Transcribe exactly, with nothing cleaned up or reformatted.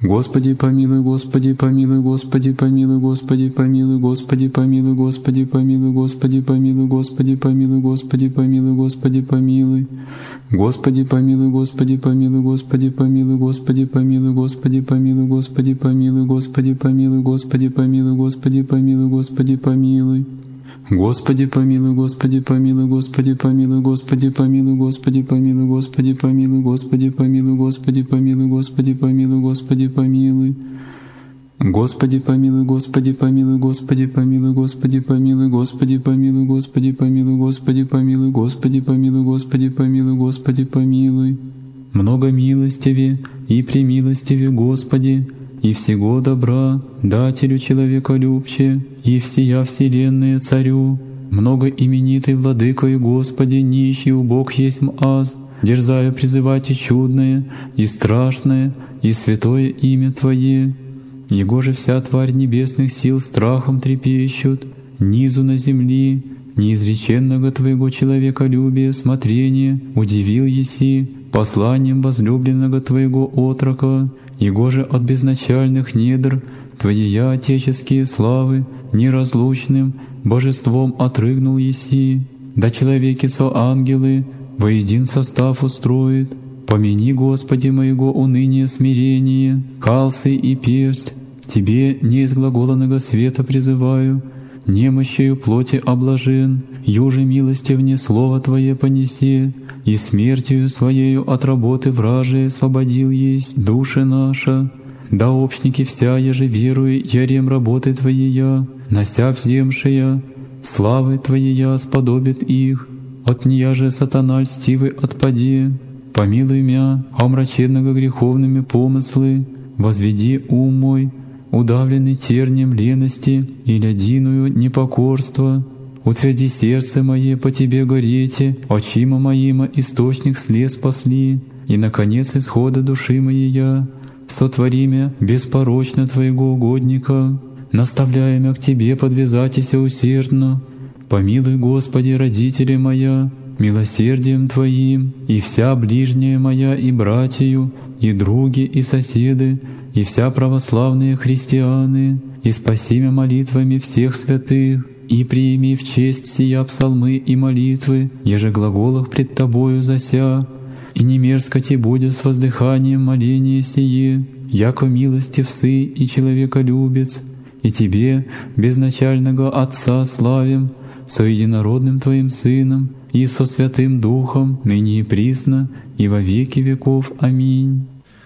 Господи помилуй, Господи помилуй, Господи помилуй, Господи помилуй, Господи помилуй, Господи помилуй, Господи помилуй, Господи помилуй, Господи помилуй, Господи помилуй. Господи помилуй, Господи помилуй, Господи помилуй, Господи помилуй, Господи помилуй, Господи помилуй, Господи помилуй, Господи помилуй, Господи помилуй, Господи помилуй. Господи помилуй, Господи помилуй, Господи помилуй, Господи помилуй, Господи помилуй, Господи помилуй, Господи помилуй, Господи помилуй, Господи помилуй, Господи помилуй. Господи помилуй, Господи помилуй, Господи помилуй, Господи помилуй, Господи помилуй, Господи помилуй, Господи помилуй, Господи помилуй, Господи помилуй, Господи помилуй. Много милостиви и премилостиви, Господи, и всего добра, дателю человеколюбче, и всея вселенная Царю, много именитый Владыко и Господи, нищий убог есмь аз, дерзая призывать и чудное, и страшное, и святое имя Твое. Его же вся тварь небесных сил страхом трепещут, низу на земли, неизреченного Твоего человеколюбия смотрения удивил еси посланием возлюбленного Твоего отрока, Его же от безначальных недр Твоея отеческие славы неразлучным божеством отрыгнул еси, да человеки со ангелы воедин состав устроит. Помяни, Господи, моего уныния смирение, калцы и персть, Тебе не из глаголанного света призываю, немощью плоти облажен, юже милостивне слово Твое понесе, и смертью Своею от работы вражей освободил есть душа наша. Да общники вся, еже веруй, ярем работы Твоея, нося вземшая, славы Твоея сподобит их, от нея же сатана льстивый отпаде. Помилуй мя, омраченного греховными помыслы, возведи ум мой, удавленный тернием лености и лядиную непокорства. Утверди сердце мое по Тебе горете, очима моима источник слез спасли, и, наконец, исхода души моей, сотвори мя беспорочно Твоего угодника, наставляя мя к Тебе подвязатися усердно. Помилуй, Господи, родители моя, милосердием Твоим, и вся ближняя моя, и братью, и други, и соседы, и вся православные христианы, и спаси мя молитвами всех святых, и приими в честь сия псалмы и молитвы, еже глаголах пред Тобою зася, и не мерзко Ти будет с воздыханием моления сие, яко милостив Сы и человеколюбец, и Тебе, безначального Отца, славим, со единородным Твоим Сыном и со Святым Духом, ныне и присно, и во веки веков. Аминь.